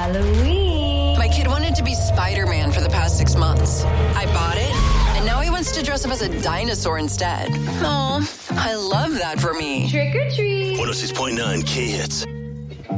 Halloween. My kid wanted to be Spider-Man for the past 6 months. I bought it, and now he wants to dress up as a dinosaur instead. Oh, I love that for me. Trick or treat. 106.9 K-Hits.